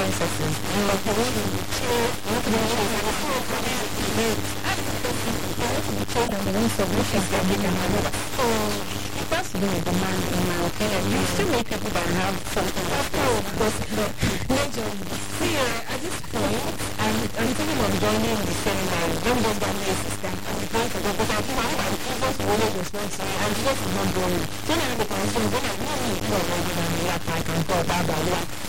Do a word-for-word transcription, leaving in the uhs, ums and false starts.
ancestors. And like the way you cheer, you can be children, the ones solutions that we can have. So it has to do with the man, in my opinion. You still make people that have something that's cool, but majorly. See, uh, at this point, I'm, I'm thinking of joining the seminary. Don't go down the system. I'm trying to go, but I think I'm just really responsible. I'm just not going. Then I have the conversation, when I really go over and I can talk about that.